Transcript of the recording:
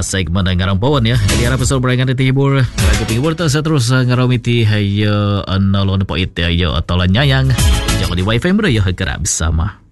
segmen ngarang pawan ya. Jadi harap pasal berangan di hibur. Lagu penghibur tak terus ngarawiti hayo analon poit hayo atau nyayang. Jangan di wifi mereka kerap bersama.